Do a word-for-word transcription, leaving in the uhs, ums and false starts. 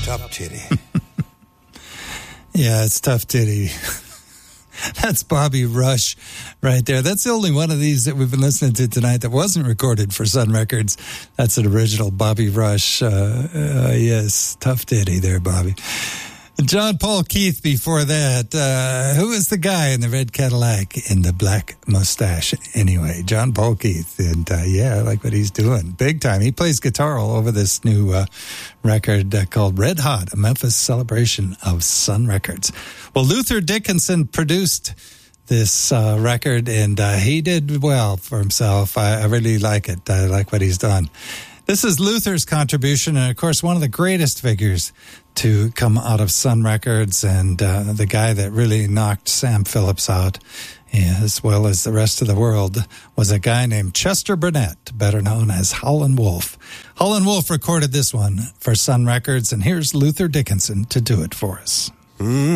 Tough Titty. Yeah, it's Tough Titty. That's Bobby Rush right there. That's the only one of these that we've been listening to tonight that wasn't recorded for Sun Records. That's an original Bobby Rush. Uh, uh, yes, Tough Titty there, Bobby. John Paul Keith before that. Uh, who is the guy in the red Cadillac in the black mustache? Anyway, John Paul Keith. And uh, yeah, I like what he's doing. Big time. He plays guitar all over this new uh, record uh, called Red Hot, a Memphis celebration of Sun Records. Well, Luther Dickinson produced this uh, record, and uh, he did well for himself. I, I really like it. I like what he's done. This is Luther's contribution, and of course, one of the greatest figures to come out of Sun Records, and uh, the guy that really knocked Sam Phillips out, as well as the rest of the world, was a guy named Chester Burnett, better known as Howlin' Wolf. Howlin' Wolf recorded this one for Sun Records, and here's Luther Dickinson to do it for us. Mm.